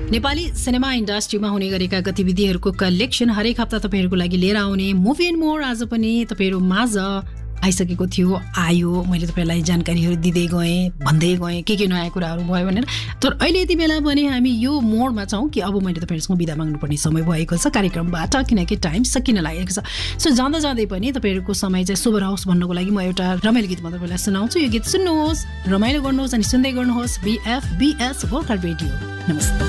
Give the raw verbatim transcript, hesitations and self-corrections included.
Nepali cinema इन्डस्ट्रीमा हुने गरेका गतिविधिहरूको कलेक्सन हरेक हप्ता तपाईँहरूको लागि लिएर आउने मुभी एन्ड मोर आज पनि तपाईँहरू माझ आइसकेको थियो आयो मैले तपाईँलाई जानकारीहरू दिँदै गएँ भन्दै गएँ के के नयाँ कुराहरू भयो भनेर तर अहिले यति बेला पनि हामी यो मोडमा छौँ कि अब मैले तपाईँहरूसँग बिदा माग्नुपर्ने समय भएको छ कार्यक्रमबाट किनकि टाइम सकिन लागेको छ सो जाँदा जाँदै पनि तपाईँहरूको समय चाहिँ शुभ रहोस् भन्नको लागि म एउटा रमाइलो गीत म तपाईँलाई सुनाउँछु यो गीत सुन्नुहोस् रमाइलो गर्नुहोस् अनि सुन्दै गर्नुहोस् बिएफबिएस भोकल रेडियो नमस्ते